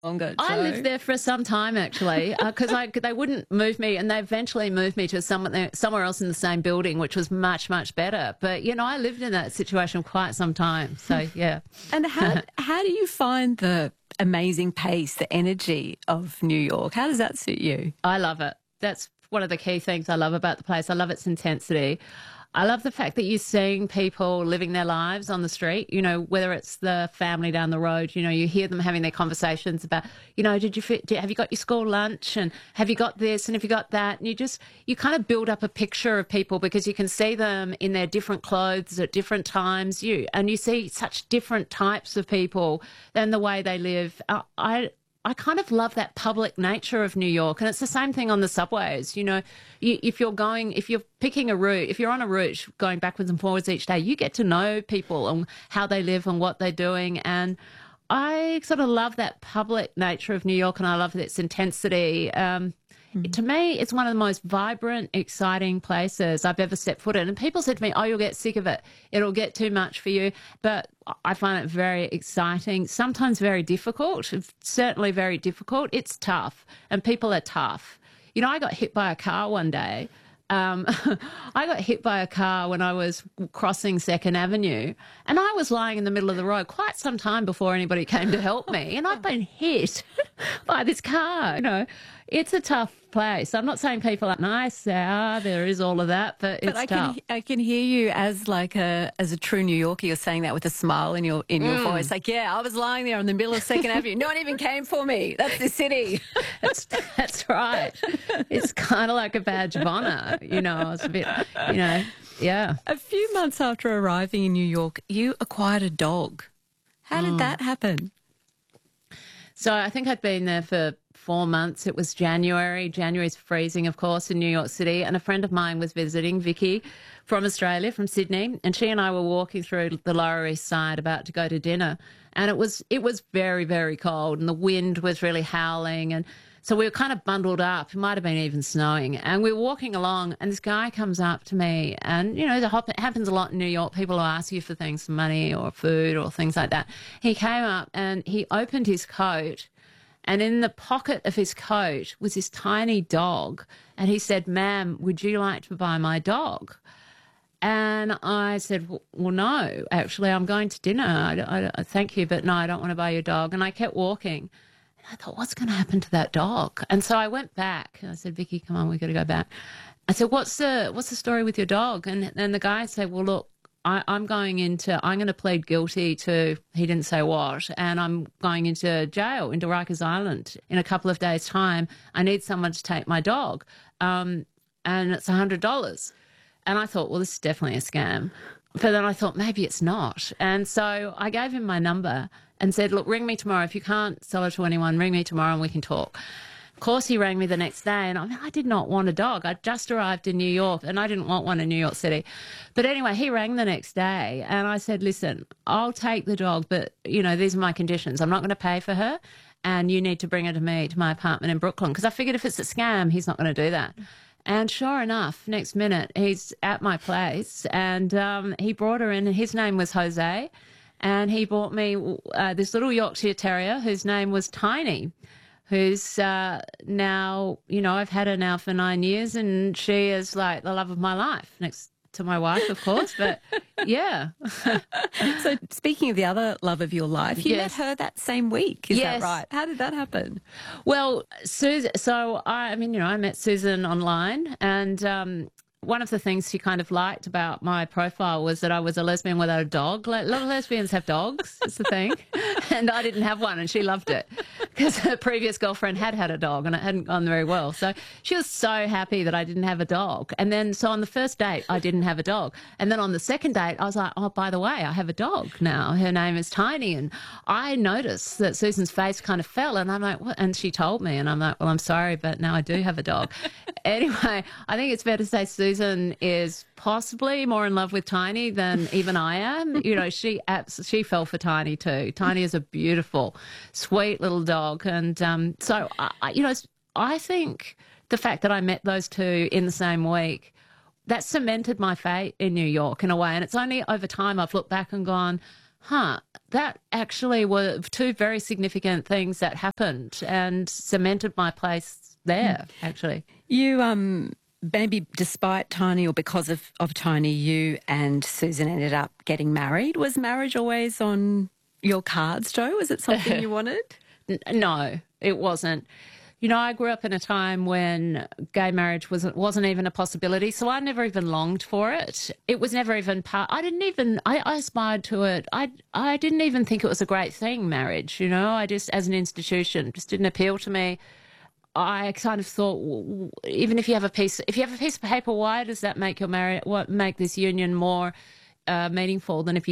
longer. I Jo. lived there for some time, actually, because they wouldn't move me, and they eventually moved me to somewhere else in the same building, which was much, much better. But, I lived in that situation quite some time. So, yeah. And how do you find the amazing pace, the energy of New York? How does that suit you? I love it. That's one of the key things I love about the place. I love its intensity. I love the fact that you're seeing people living their lives on the street, whether it's the family down the road, you hear them having their conversations about, have you got your school lunch, and have you got this and have you got that? And you kind of build up a picture of people because you can see them in their different clothes at different times, and you see such different types of people and the way they live. I kind of love that public nature of New York, and it's the same thing on the subways. If you're picking a route, if you're on a route going backwards and forwards each day, you get to know people and how they live and what they're doing. And I sort of love that public nature of New York, and I love its intensity. To me, it's one of the most vibrant, exciting places I've ever stepped foot in. And people said to me, oh, you'll get sick of it. It'll get too much for you. But I find it very exciting, sometimes very difficult, certainly very difficult. It's tough, and people are tough. I got hit by a car one day. I got hit by a car when I was crossing 2nd Avenue, and I was lying in the middle of the road quite some time before anybody came to help me, and I've been hit by this car. It's a tough place. I'm not saying people are nice. There is all of that, but it's tough. I can hear you as a true New Yorker. You're saying that with a smile in your voice. Like, yeah, I was lying there in the middle of 2nd Avenue. No one even came for me. That's the city. That's right. It's kind of like a badge of honour. I was a bit, yeah. A few months after arriving in New York, you acquired a dog. How did that happen? So I think I'd been there for 4 months. It was January. January's freezing, of course, in New York City. And a friend of mine was visiting, Vicky, from Australia, from Sydney. And she and I were walking through the Lower East Side about to go to dinner. And it was very, very cold, and the wind was really howling. And so we were kind of bundled up. It might have been even snowing. And we were walking along, and this guy comes up to me. And, it happens a lot in New York. People will ask you for things, money or food or things like that. He came up and he opened his coat, and in the pocket of his coat was this tiny dog. And he said, "Ma'am, would you like to buy my dog?" And I said, well, no, actually, I'm going to dinner. I thank you, but no, I don't want to buy your dog. And I kept walking. And I thought, what's going to happen to that dog? And so I went back. I said, Vicky, come on, we've got to go back. I said, what's the story with your dog? And then the guy said, well, look, I'm going to plead guilty to, he didn't say what, and I'm going into jail, into Rikers Island in a couple of days' time. I need someone to take my dog, and it's $100. And I thought, well, this is definitely a scam. But then I thought, maybe it's not. And so I gave him my number and said, look, ring me tomorrow. If you can't sell it to anyone, ring me tomorrow and we can talk. Of course, he rang me the next day, and I did not want a dog. I'd just arrived in New York, and I didn't want one in New York City. But anyway, he rang the next day, and I said, listen, I'll take the dog, but, these are my conditions. I'm not going to pay for her, and you need to bring her to me, to my apartment in Brooklyn, because I figured if it's a scam, he's not going to do that. And sure enough, next minute, he's at my place, and he brought her in, and his name was Jose, and he brought me this little Yorkshire Terrier whose name was Tiny, who's now, I've had her now for 9 years, and she is like the love of my life, next to my wife, of course, but yeah. So speaking of the other love of your life, you met her that same week, is Yes. that right? How did that happen? Well, Susan, so I met Susan online, and one of the things she kind of liked about my profile was that I was a lesbian without a dog. Like, a lot of lesbians have dogs, it's the thing. And I didn't have one, and she loved it because her previous girlfriend had a dog and it hadn't gone very well. So she was so happy that I didn't have a dog. And then, so on the first date, I didn't have a dog. And then on the second date, I was like, oh, by the way, I have a dog now. Her name is Tiny. And I noticed that Susan's face kind of fell, and I'm like, what? And she told me, and I'm like, well, I'm sorry, but now I do have a dog. Anyway, I think it's fair to say Susan is possibly more in love with Tiny than even I am. She fell for Tiny too. Tiny is a beautiful, sweet little dog. And so, I think the fact that I met those two in the same week, that cemented my fate in New York in a way. And it's only over time I've looked back and gone, that actually were two very significant things that happened and cemented my place there, actually. You, maybe despite Tiny or because of Tiny, you and Susan ended up getting married. Was marriage always on your cards, Jo? Was it something you wanted? No, it wasn't. You know, I grew up in a time when gay marriage wasn't even a possibility, so I never even longed for it. It was never even part. I aspired to it. I didn't even think it was a great thing, marriage. You know, I just, as an institution, just didn't appeal to me. I kind of thought, even if you have a piece of paper, why does that make your marriage, make this union more meaningful than if you